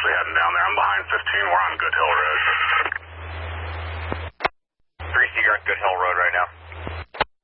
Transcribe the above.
actually heading down there. I'm behind 15. We're on Good Hill Road.